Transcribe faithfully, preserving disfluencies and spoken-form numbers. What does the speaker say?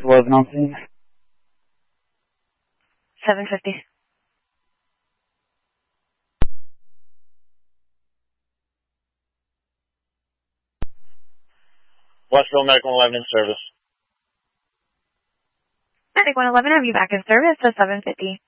eleven on scene. seven fifty. Westville Medical eleven in service. Medic one eleven, have you back in service at seven fifty.